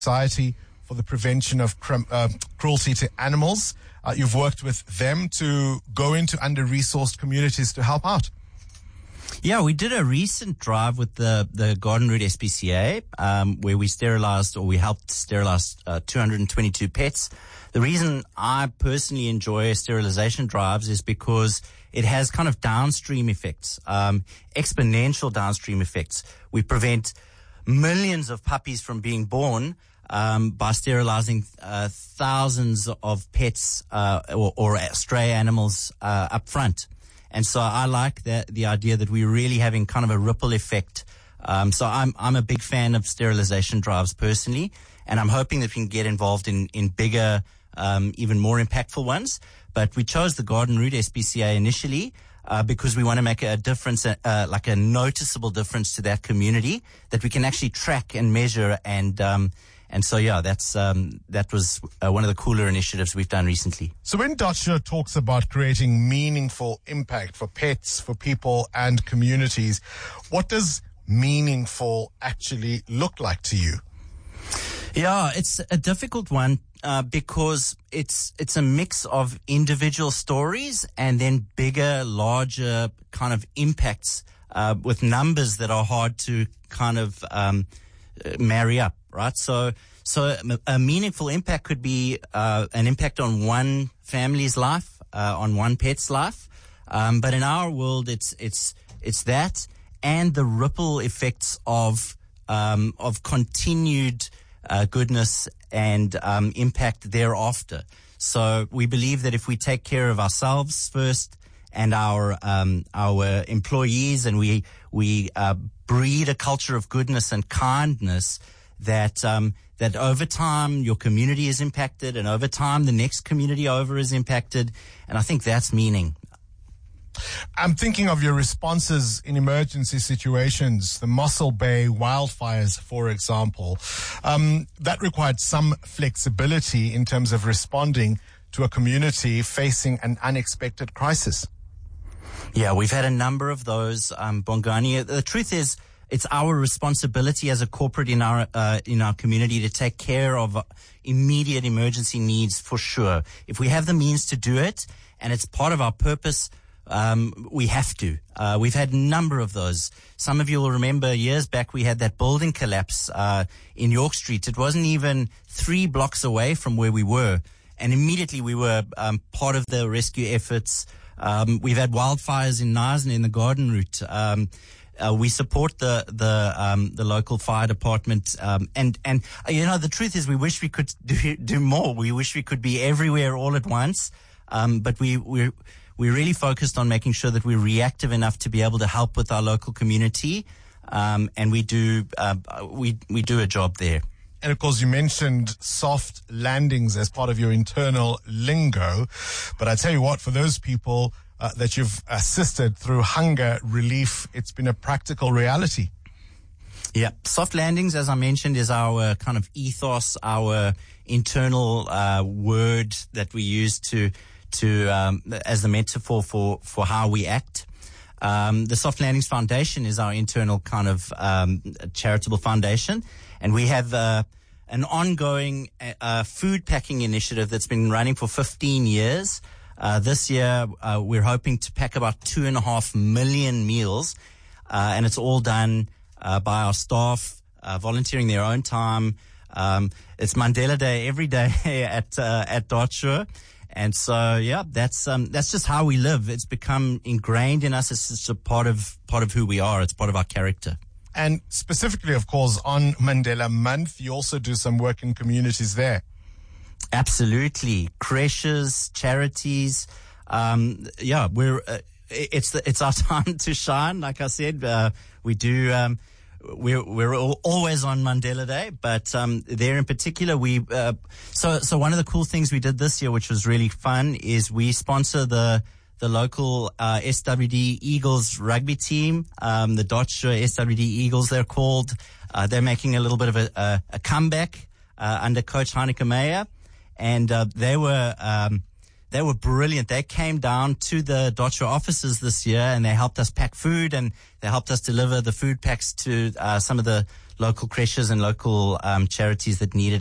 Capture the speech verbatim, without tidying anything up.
Society for the Prevention of Crum- uh, Cruelty to Animals. Uh, you've worked with them to go into under-resourced communities to help out. Yeah, we did a recent drive with the, the Garden Route S P C A, um, where we sterilized or we helped sterilize uh, two hundred twenty-two pets. The reason I personally enjoy sterilization drives is because it has kind of downstream effects, um, exponential downstream effects. We prevent millions of puppies from being born um, by sterilizing uh, thousands of pets uh, or, or stray animals uh, up front. And so I like that, the idea that we're really having kind of a ripple effect. Um, so I'm, I'm a big fan of sterilization drives personally, and I'm hoping that we can get involved in, in bigger, um, even more impactful ones. But we chose the Garden Route S P C A initially, uh, because we want to make a difference, uh, like a noticeable difference to that community that we can actually track and measure. And, um, And so, yeah, that's um, that was uh, one of the cooler initiatives we've done recently. So when Dotshire talks about creating meaningful impact for pets, for people and communities, what does meaningful actually look like to you? Yeah, it's a difficult one uh, because it's it's a mix of individual stories and then bigger, larger kind of impacts uh, with numbers that are hard to kind of um, marry up. Right, so so a meaningful impact could be uh, an impact on one family's life, uh, on one pet's life. Um, but in our world, it's it's it's that and the ripple effects of um, of continued uh, goodness and um, impact thereafter. So we believe that if we take care of ourselves first and our um, our employees, and we we uh, breed a culture of goodness and kindness, that um, that over time your community is impacted, and over time the next community over is impacted, and I think that's meaning. I'm thinking of your responses in emergency situations, the Mossel Bay wildfires, for example. Um, that required some flexibility in terms of responding to a community facing an unexpected crisis. Yeah, we've had a number of those, um, Bongani. The truth is, it's our responsibility as a corporate in our uh, in our community to take care of immediate emergency needs, for sure. If we have the means to do it, and it's part of our purpose, um, we have to. Uh, we've had a number of those. Some of you will remember years back we had that building collapse uh, in York Street. It wasn't even three blocks away from where we were, and immediately we were um, part of the rescue efforts. Um, we've had wildfires in Knysna in the Garden Route. Um, Uh, we support the the um, the local fire department, um, and and uh, you know, the truth is we wish we could do, do more. We wish we could be everywhere all at once, um, but we we we're really focused on making sure that we're reactive enough to be able to help with our local community, um, and we do uh, we we do a job there. And of course, you mentioned soft landings as part of your internal lingo, but I tell you what, for those people Uh, that you've assisted through hunger relief, it's been a practical reality. Yeah, soft landings, as I mentioned, is our kind of ethos, our internal uh, word that we use to to um, as the metaphor for for how we act. Um, the Soft Landings Foundation is our internal kind of um, charitable foundation, and we have uh, an ongoing uh, food packing initiative that's been running for fifteen years. Uh, this year, uh, we're hoping to pack about two and a half million meals, uh, and it's all done uh, by our staff, uh, volunteering their own time. Um, it's Mandela Day every day at uh, at Dotshire, and so yeah, that's um, that's just how we live. It's become ingrained in us. It's just a part of part of who we are. It's part of our character. And specifically, of course, on Mandela Month, you also do some work in communities there. Absolutely. Creches, charities. Um, yeah, we're, uh, it's the, it's our time to shine. Like I said, uh, we do, um, we're, we're always on Mandela Day, but, um, there in particular, we, uh, so, so one of the cool things we did this year, which was really fun, is we sponsor the, the local, uh, S W D Eagles rugby team, um, the Dotshire S W D Eagles, they're called. Uh, they're making a little bit of a, a, a comeback, uh, under Coach Heineke Meyer. And uh, they were um, they were brilliant. They came down to the Dotcha offices this year, and they helped us pack food, and they helped us deliver the food packs to uh, some of the local creches and local um, charities that needed